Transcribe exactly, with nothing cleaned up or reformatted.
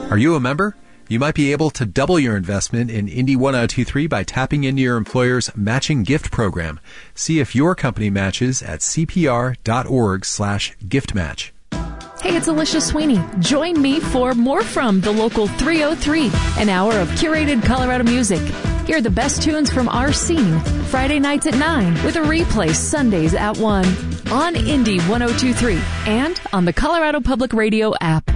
Are you a member? You might be able to double your investment in Indy ten twenty-three by tapping into your employer's matching gift program. See if your company matches at cpr.org slash gift match. Hey, it's Alicia Sweeney. Join me for More From the Local three oh three, an hour of curated Colorado music. Hear the best tunes from our scene, Friday nights at nine, with a replay Sundays at one, on Indy ten twenty-three, and on the Colorado Public Radio app.